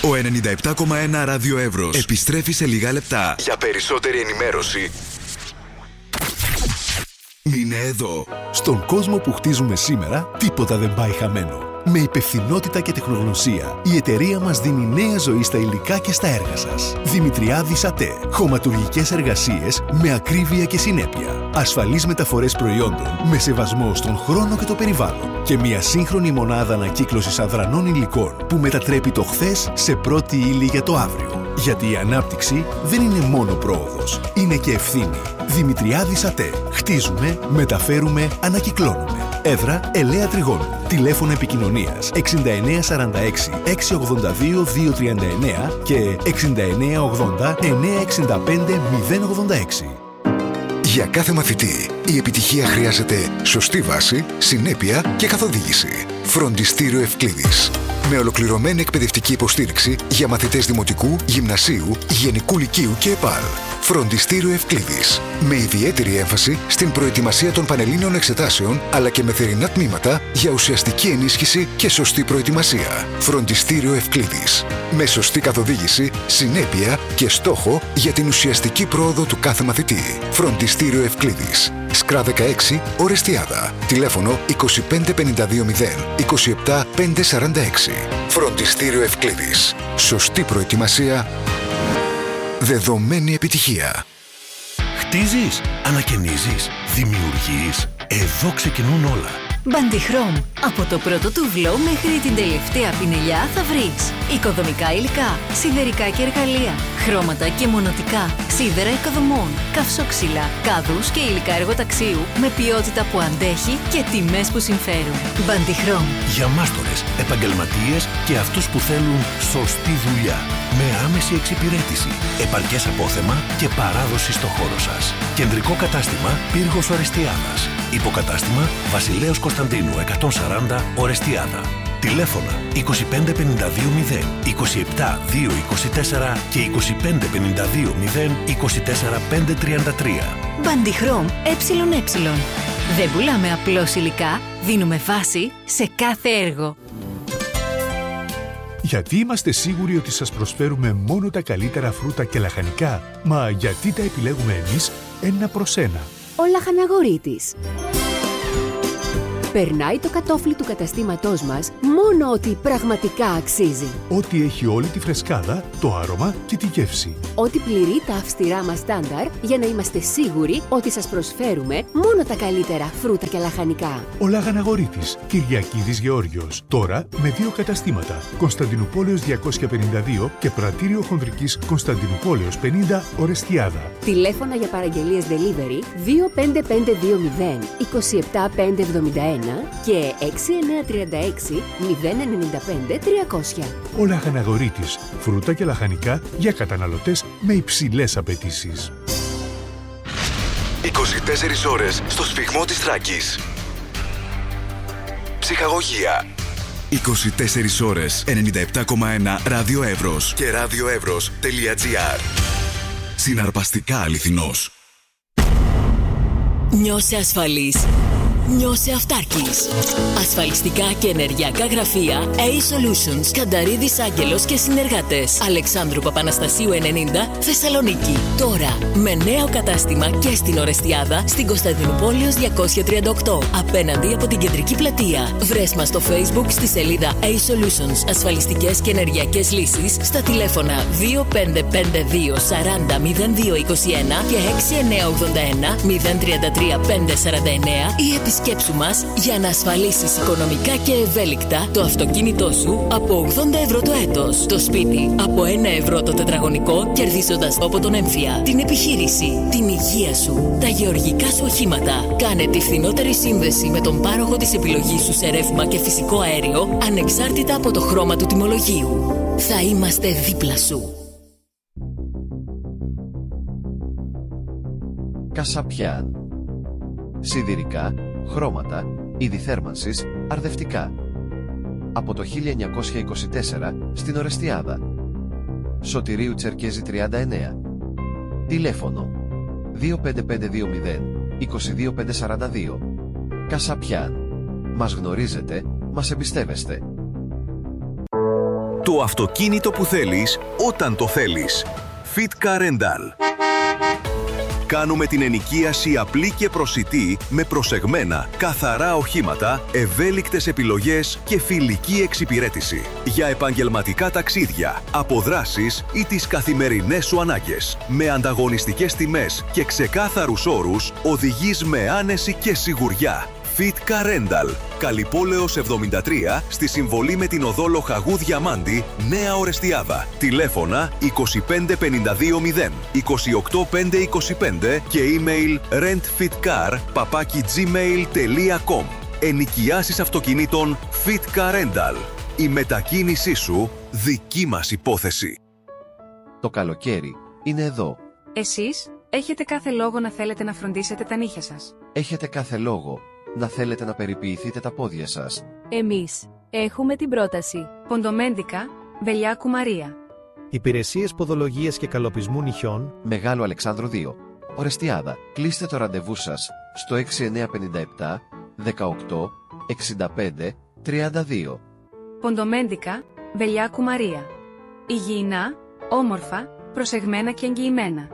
Ο 97,1 Ράδιο Εύρος επιστρέφει σε λίγα λεπτά. Για περισσότερη ενημέρωση, μείνε εδώ. Στον κόσμο που χτίζουμε σήμερα, τίποτα δεν πάει χαμένο. Με υπευθυνότητα και τεχνογνωσία, η εταιρεία μας δίνει νέα ζωή στα υλικά και στα έργα σας. Δημητριάδης ΑΤΕ. Χωματουργικές εργασίες με ακρίβεια και συνέπεια. Ασφαλείς μεταφορές προϊόντων με σεβασμό στον χρόνο και το περιβάλλον. Και μια σύγχρονη μονάδα ανακύκλωσης αδρανών υλικών που μετατρέπει το χθες σε πρώτη ύλη για το αύριο. Γιατί η ανάπτυξη δεν είναι μόνο πρόοδος, είναι και ευθύνη. Δημητριάδης ΑΤΕ. Χτίζουμε, μεταφέρουμε, ανακυκλώνουμε. Έδρα Ελαία Τριγώνου. Τηλέφωνο επικοινωνίας 6946 682 239 και 6980 965 086. Για κάθε μαθητή, η επιτυχία χρειάζεται σωστή βάση, συνέπεια και καθοδήγηση. Φροντιστήριο Ευκλήδης. Με ολοκληρωμένη εκπαιδευτική υποστήριξη για μαθητές δημοτικού, γυμνασίου, γενικού λυκείου και ΕΠΑΛ. Φροντιστήριο Ευκλήδης. Με ιδιαίτερη έμφαση στην προετοιμασία των πανελλήνιων εξετάσεων, αλλά και με θερινά τμήματα για ουσιαστική ενίσχυση και σωστή προετοιμασία. Φροντιστήριο Ευκλήδης. Με σωστή καθοδήγηση, συνέπεια και στόχο για την ουσιαστική πρόοδο του κάθε μαθητή. Φροντιστήριο Ευκλήδης. Σκρά 16, Ορεστιάδα. Τηλέφωνο 25520 27546. Φροντιστήριο Ευκλήδης. Σωστή προετοιμασία, δεδομένη επιτυχία. Χτίζεις, ανακαινίζεις, δημιουργείς. Εδώ ξεκινούν όλα. Bandichrom. Από το πρώτο τούβλο μέχρι την τελευταία πινελιά θα βρεις οικοδομικά υλικά, σιδερικά και εργαλεία, χρώματα και μονοτικά, σίδερα οικοδομών, καυσόξυλα, κάδους και υλικά εργοταξίου με ποιότητα που αντέχει και τιμές που συμφέρουν. Bandichrom. Για μάστορες, επαγγελματίες και αυτούς που θέλουν σωστή δουλειά. Με άμεση εξυπηρέτηση, επαρκές απόθεμα και παράδοση στο χώρο σας. Κεντρικό κατάστημα Πύργος Ορεστιάδας. Υποκατάστημα Βασιλέως Κωνσταντίνου 140 Ορεστιάδα. Τηλέφωνα 25520 27224 και 25520 24533. Bandichrom ΕΕ. Δεν πουλάμε απλώς υλικά, δίνουμε βάση σε κάθε έργο. Γιατί είμαστε σίγουροι ότι σας προσφέρουμε μόνο τα καλύτερα φρούτα και λαχανικά? Μα γιατί τα επιλέγουμε εμείς ένα προς ένα? Ο Λαχαναγορίτης. Περνάει το κατόφλι του καταστήματός μας μόνο ότι πραγματικά αξίζει. Ό,τι έχει όλη τη φρεσκάδα, το άρωμα και τη γεύση. Ό,τι πληρεί τα αυστηρά μας στάνταρ για να είμαστε σίγουροι ότι σας προσφέρουμε μόνο τα καλύτερα φρούτα και λαχανικά. Ο Λαχαναγορίτης, Κυριακίδης Γεώργιος. Τώρα με 2 καταστήματα. Κωνσταντινούπολεως 252 και Πρατήριο Χονδρικής Κωνσταντινούπολεως 50 Ορεστιάδα. Τηλέφωνα για παραγγελίες delivery 25520 27571 και 6936 095 300. Ο Λαχαναγορίτης. Φρούτα και λαχανικά για καταναλωτές με υψηλές απαιτήσεις. 24 ώρες στο σφυγμό της Θράκης. Ψυχαγωγία. 24 ώρες 97,1 Ράδιο Εύρος και radioevros.gr. Συναρπαστικά αληθινός. Νιώσε ασφαλής. Νιώσε αυτάρκης. Ασφαλιστικά και ενεργειακά γραφεία A-Solutions, Κανταρίδης Άγγελος και συνεργάτες. Αλεξάνδρου Παπαναστασίου 90, Θεσσαλονίκη. Τώρα με νέο κατάστημα και στην Ορεστιάδα, στην Κωνσταντινούπολεως 238, απέναντι από την κεντρική πλατεία. Βρες μας στο Facebook στη σελίδα A-Solutions, ασφαλιστικές και ενεργειακές λύσεις, στα τηλέφωνα 2552 40 0221 και 6981 033 549 ή επισκέψου μας για να ασφαλίσεις οικονομικά και ευέλικτα το αυτοκίνητό σου από 80 ευρώ το έτος, το σπίτι από 1 ευρώ το τετραγωνικό, κερδίζοντας από τον έμφυα, την επιχείρηση, την υγεία σου, τα γεωργικά σου οχήματα. Κάνε τη φθηνότερη σύνδεση με τον πάροχο της επιλογής σου σε ρεύμα και φυσικό αέριο, ανεξάρτητα από το χρώμα του τιμολογίου. Θα είμαστε δίπλα σου. Κασαπιάν. Σιδηρικά, χρώματα, είδη θέρμανσης, αρδευτικά. Από το 1924 στην Ορεστιάδα. Σωτηρίου Τσερκέζη 39. Τηλέφωνο 25520 22542. Κασαπιάν. Μας γνωρίζετε, μας εμπιστεύεστε. Το αυτοκίνητο που θέλεις όταν το θέλεις. Fitcar Rental. Κάνουμε την ενοικίαση απλή και προσιτή με προσεγμένα, καθαρά οχήματα, ευέλικτες επιλογές και φιλική εξυπηρέτηση. Για επαγγελματικά ταξίδια, αποδράσεις ή τις καθημερινές σου ανάγκες. Με ανταγωνιστικές τιμές και ξεκάθαρους όρους, οδηγείς με άνεση και σιγουριά. Fitcar Rental. Καλυπόλεως 73 στη συμβολή με την οδό Λοχαγού Διαμάντη, Νέα Ορεστιάδα. Τηλέφωνα 25520 28525 και email rentfitcar@gmail.com. Ενοικιάσεις αυτοκινήτων Fitcar Rental. Η μετακίνησή σου δική μας υπόθεση. Το καλοκαίρι είναι εδώ. Εσείς έχετε κάθε λόγο να θέλετε να φροντίσετε τα νύχια σας. Έχετε κάθε λόγο να θέλετε να περιποιηθείτε τα πόδια σας. Εμείς έχουμε την πρόταση. Ποντομέντικα, Βελιάκου Μαρία. Υπηρεσίες ποδολογίας και καλοπισμού νυχιών. Μεγάλο Αλεξάνδρου 2. Ορεστιάδα. Κλείστε το ραντεβού σας στο 6957 18 65 32. Ποντομέντικα, Βελιάκου Μαρία. Υγιεινά, όμορφα, προσεγμένα και εγγυημένα.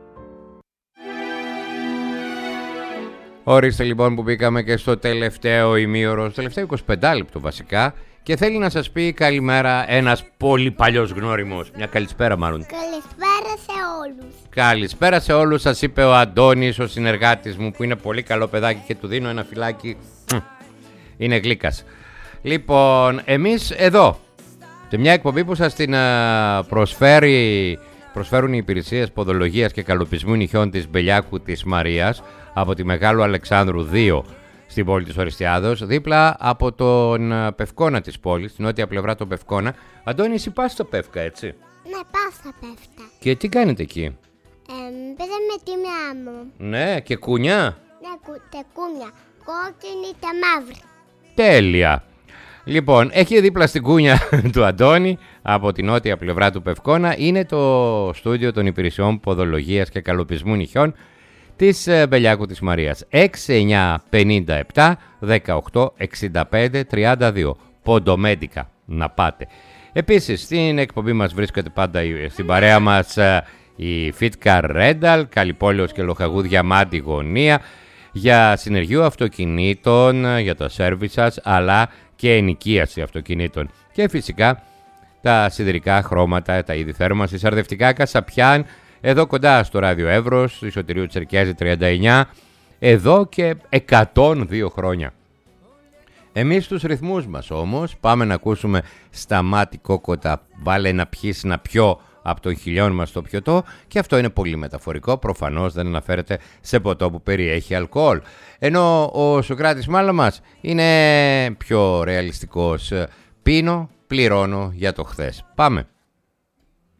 Ορίστε λοιπόν που μπήκαμε και στο τελευταίο ημίωρο, στο τελευταίο 25 λεπτό βασικά, και θέλει να σας πει καλημέρα ένας πολύ παλιός γνώριμος. Μια καλησπέρα μάλλον. Καλησπέρα σε όλους. Καλησπέρα σε όλους, σας είπε ο Αντώνης, ο συνεργάτης μου, που είναι πολύ καλό παιδάκι και του δίνω ένα φυλάκι. Είναι γλύκας. Λοιπόν, εμείς εδώ, σε μια εκπομπή που σας την προσφέρουν οι υπηρεσίες ποδολογίας και καλοπισμού νυχιών της Μπελιάκου της Μαρίας από τη Μεγάλου Αλεξάνδρου 2 στην πόλη της Ορεστιάδος, δίπλα από τον Πευκόνα της πόλης, στην νότια πλευρά των Πευκόνα. Αντώνη, εσύ πας στο Πεύκα, έτσι? Ναι, πάω στα Πεύκα. Και τι κάνετε εκεί? Πήρα με τη μιά μου. Ναι, και κούνια? Ναι, κούνια. Κόκκινη και μαύρη. Τέλεια. Λοιπόν, έχει δίπλα στην κούνια του Αντώνη, από την νότια πλευρά του Πευκόνα, είναι το στούντιο των υπηρεσιών ποδολογίας και καλοπισμού νυχιών της Μπελιάκου της Μαρίας. 6957 18 65 32. Ποντομέντικα να πάτε. Επίσης στην εκπομπή μας βρίσκεται πάντα στην παρέα μας η Fitcar Rental, Καλυπόλεως και Λοχαγού Διαμάντη γωνία, για συνεργείο αυτοκινήτων, για το σέρβις σας, αλλά και ενοικίαση αυτοκινήτων. Και φυσικά τα σιδηρικά χρώματα, τα είδη θέρμανσης, αρδευτικά Κασαπιάν, εδώ κοντά στο Ράδιο Εύρος, του Ισοτηρίου Τσερκιάζη 39, εδώ και 102 χρόνια. Εμείς στους ρυθμούς μας όμως πάμε να ακούσουμε Σταμάτη Κόκοτα, βάλε να πιείς να πιω από τον χιλιόν μας το πιωτό, και αυτό είναι πολύ μεταφορικό, προφανώς δεν αναφέρεται σε ποτό που περιέχει αλκοόλ. Ενώ ο Σοκράτης Μάλα μας είναι πιο ρεαλιστικός. Πίνω, πληρώνω για το χθες. Πάμε.